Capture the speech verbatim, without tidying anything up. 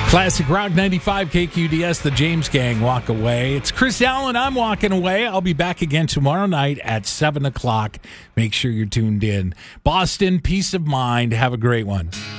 Classic Rock ninety-five K Q D S, the James Gang walk away. It's Chris Allen. I'm walking away. I'll be back again tomorrow night at seven o'clock. Make sure you're tuned in. Boston, peace of mind. Have a great one.